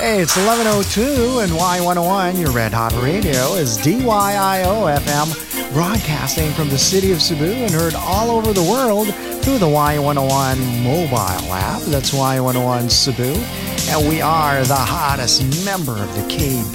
Hey, it's 11:02 and Y101, your Red Hot Radio, is DYIO FM, broadcasting from the city of Cebu and heard all over the world through the Y101 mobile app. That's Y101 Cebu. And we are the hottest member of the KB